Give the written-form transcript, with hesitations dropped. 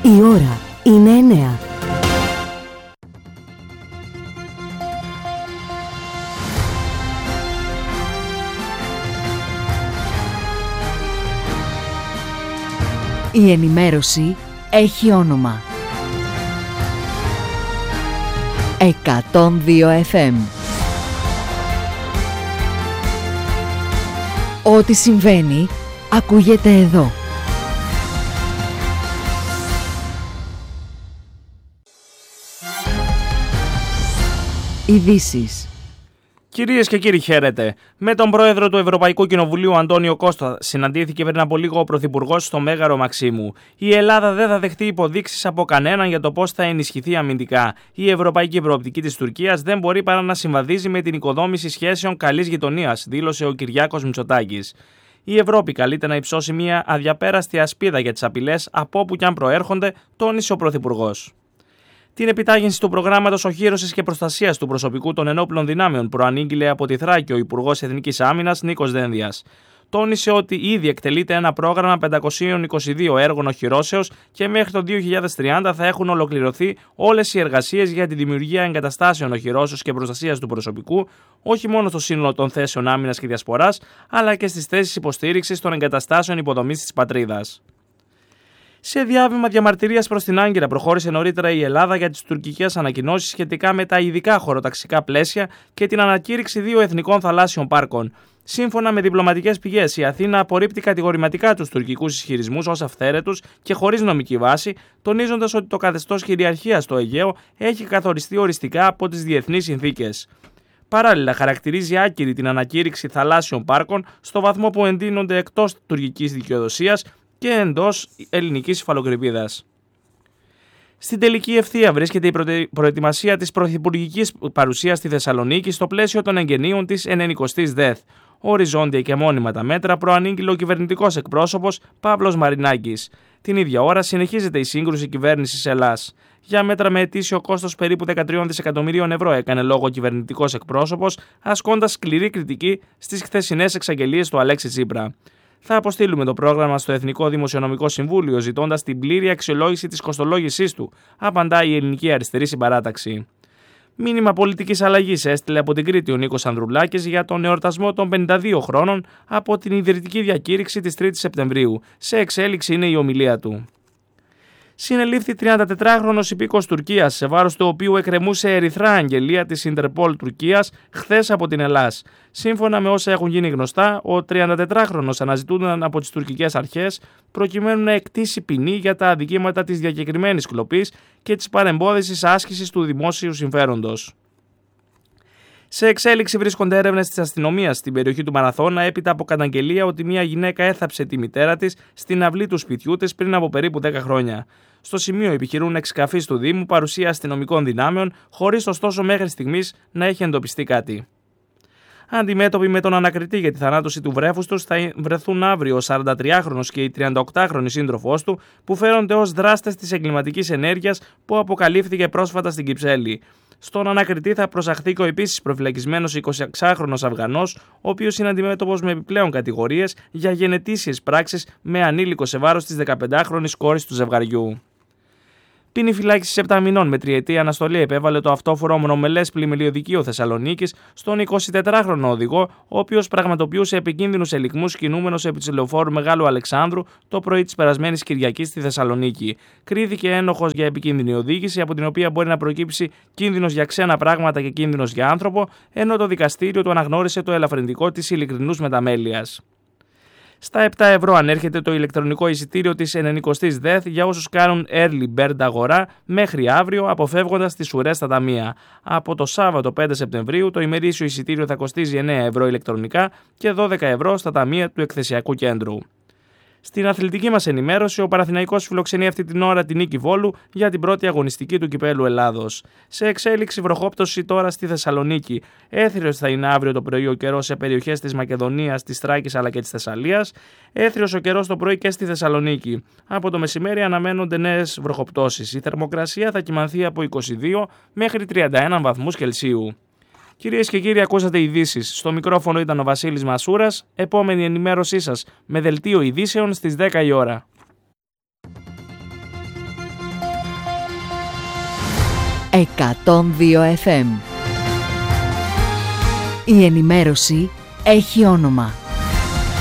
Η ώρα είναι 9. Η ενημέρωση έχει όνομα. 102 FM. Ό,τι συμβαίνει, ακούγεται εδώ. Ειδήσεις. Κυρίες και κύριοι, χαίρετε. Με τον πρόεδρο του Ευρωπαϊκού Κοινοβουλίου, Αντώνιο Κώστα, συναντήθηκε πριν από λίγο ο Πρωθυπουργός στο Μέγαρο Μαξίμου. Η Ελλάδα δεν θα δεχτεί υποδείξεις από κανέναν για το πώς θα ενισχυθεί αμυντικά. Η ευρωπαϊκή προοπτική της Τουρκίας δεν μπορεί παρά να συμβαδίζει με την οικοδόμηση σχέσεων καλής γειτονίας, δήλωσε ο Κυριάκος Μητσοτάκης. Η Ευρώπη καλείται να υψώσει μια αδιαπέραστη ασπίδα για τις απειλές από όπου κι αν προέρχονται, τόνισε ο Πρωθυπουργός. Την επιτάχυνση του προγράμματος οχύρωσης και προστασίας του προσωπικού των ενόπλων δυνάμεων προανήγγειλε από τη Θράκη ο Υπουργός Εθνικής Άμυνας Νίκος Δένδιας. Τόνισε ότι ήδη εκτελείται ένα πρόγραμμα 522 έργων οχυρώσεως και μέχρι το 2030 θα έχουν ολοκληρωθεί όλες οι εργασίες για τη δημιουργία εγκαταστάσεων οχυρώσεως και προστασίας του προσωπικού, όχι μόνο στο σύνολο των θέσεων άμυνας και διασποράς, αλλά και στις θέσεις υποστήριξης των εγκαταστάσεων υποδομής της πατρίδας. Σε διάβημα διαμαρτυρίας προς την Άγκυρα προχώρησε νωρίτερα η Ελλάδα για τις τουρκικές ανακοινώσεις σχετικά με τα ειδικά χωροταξικά πλαίσια και την ανακήρυξη 2 εθνικών θαλάσσιων πάρκων. Σύμφωνα με διπλωματικές πηγές, η Αθήνα απορρίπτει κατηγορηματικά τους τουρκικούς ισχυρισμούς ως αυθαίρετους και χωρίς νομική βάση, τονίζοντας ότι το καθεστώς κυριαρχίας στο Αιγαίο έχει καθοριστεί οριστικά από τις διεθνείς συνθήκες. Παράλληλα, χαρακτηρίζει άκυρη την ανακήρυξη θαλάσσιων πάρκων στο βαθμό που εντείνονται εκτός τουρκικής δικαιοδοσίας και εντός ελληνικής υφαλοκρηπίδας. Στην τελική ευθεία βρίσκεται η προετοιμασία της πρωθυπουργικής παρουσίας στη Θεσσαλονίκη στο πλαίσιο των εγγενείων της 90ης ΔΕΘ. Οριζόντια και μόνιμα τα μέτρα προανήγγειλε ο κυβερνητικός εκπρόσωπος Παύλος Μαρινάκης. Την ίδια ώρα συνεχίζεται η σύγκρουση κυβέρνησης Ελλάς. Για μέτρα με ετήσιο κόστος περίπου 13 δισεκατομμυρίων ευρώ έκανε λόγο ο κυβερνητικός εκπρόσωπος, ασκώντας σκληρή κριτική στις χθεσινές εξαγγελίες του Αλέξη Τσίπρα. Θα αποστείλουμε το πρόγραμμα στο Εθνικό Δημοσιονομικό Συμβούλιο, ζητώντας την πλήρη αξιολόγηση της κοστολόγησής του, απαντάει η Ελληνική Αριστερή Συμπαράταξη. Μήνυμα πολιτικής αλλαγής έστειλε από την Κρήτη ο Νίκος Ανδρουλάκης για τον εορτασμό των 52 χρόνων από την ιδρυτική διακήρυξη της 3ης Σεπτεμβρίου. Σε εξέλιξη είναι η ομιλία του. Συνελήφθη 34χρονος υπήκος Τουρκίας, σε βάρος του οποίου εκκρεμούσε ερυθρά αγγελία της Ιντερπολ Τουρκίας χθες από την Ελλάς. Σύμφωνα με όσα έχουν γίνει γνωστά, ο 34χρονος αναζητούνταν από τις τουρκικές αρχές προκειμένου να εκτίσει ποινή για τα αδικήματα της διακεκριμένης κλοπής και της παρεμπόδισης άσκησης του δημόσιου συμφέροντος. Σε εξέλιξη βρίσκονται έρευνες της αστυνομίας στην περιοχή του Μαραθώνα έπειτα από καταγγελία ότι μια γυναίκα έθαψε τη μητέρα της στην αυλή του σπιτιού της πριν από περίπου 10 χρόνια. Στο σημείο επιχειρούν εξκαφείς του Δήμου παρουσία αστυνομικών δυνάμεων, χωρίς ωστόσο μέχρι στιγμής να έχει εντοπιστεί κάτι. Αντιμέτωποι με τον ανακριτή για τη θανάτωση του βρέφους τους θα βρεθούν αύριο ο 43χρονος και η 38χρονη σύντροφός του, που φέρονται ως δράστες της εγκληματικής ενέργειας που αποκαλύφθηκε πρόσφατα στην Κυψέλη. Στον ανακριτή θα προσαχθεί και ο επίσης προφυλακισμένος 26χρονος Αφγανός, ο οποίος είναι αντιμέτωπος με επιπλέον κατηγορίες για γενετήσιες πράξεις με ανήλικο σε βάρος της 15χρονης κόρης του ζευγαριού. Ποινή φυλάκισης 7 μηνών με τριετή αναστολή επέβαλε το αυτόφορο μονομελές πλημμυλιωδικείο Θεσσαλονίκης στον 24χρονο οδηγό, ο οποίος πραγματοποιούσε επικίνδυνους ελιγμούς κινούμενος επί της λεωφόρου Μεγάλου Αλεξάνδρου το πρωί της περασμένης Κυριακής στη Θεσσαλονίκη. Κρίθηκε ένοχος για επικίνδυνη οδήγηση, από την οποία μπορεί να προκύψει κίνδυνος για ξένα πράγματα και κίνδυνος για άνθρωπο, ενώ το δικαστήριο του αναγνώρισε το ελαφρυντικό της ειλικρινούς μεταμέλειας. Στα 7 ευρώ ανέρχεται το ηλεκτρονικό εισιτήριο της 90ης ΔΕΘ για όσους κάνουν early bird αγορά μέχρι αύριο, αποφεύγοντας τις ουρές στα ταμεία. Από το Σάββατο 5 Σεπτεμβρίου το ημερήσιο εισιτήριο θα κοστίζει 9 ευρώ ηλεκτρονικά και 12 ευρώ στα ταμεία του εκθεσιακού κέντρου. Στην αθλητική μας ενημέρωση, ο Παναθηναϊκός φιλοξενεί αυτή την ώρα την Νίκη Βόλου για την πρώτη αγωνιστική του Κυπέλλου Ελλάδος. Σε εξέλιξη βροχόπτωση τώρα στη Θεσσαλονίκη. Έθριος θα είναι αύριο το πρωί ο καιρός σε περιοχές της Μακεδονίας, της Θράκης αλλά και της Θεσσαλίας. Έθριος ο καιρός το πρωί και στη Θεσσαλονίκη. Από το μεσημέρι αναμένονται νέες βροχοπτώσεις. Η θερμοκρασία θα κυμανθεί από 22 μέχρι 31 βαθμούς Κελσίου. Κυρίες και κύριοι, ακούσατε ειδήσεις. Στο μικρόφωνο ήταν ο Βασίλης Μασούρας. Επόμενη ενημέρωσή σας με δελτίο ειδήσεων στις 10 η ώρα. 102 FM. Η ενημέρωση έχει όνομα.